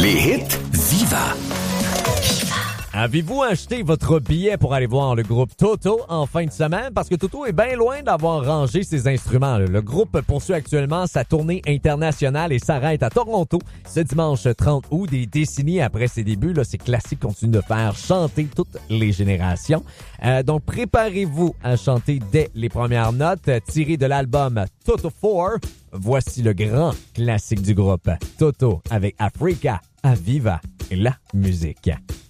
Les hits Viva. Avez-vous acheté votre billet pour aller voir le groupe Toto en fin de semaine? Parce que Toto est bien loin d'avoir rangé ses instruments. Le groupe poursuit actuellement sa tournée internationale et s'arrête à Toronto ce dimanche 30 août. Des décennies après ses débuts, ces classiques continuent de faire chanter toutes les générations. Donc, préparez-vous à chanter dès les premières notes tirées de l'album Toto 4. Voici le grand classique du groupe Toto avec Africa, Aviva et la musique.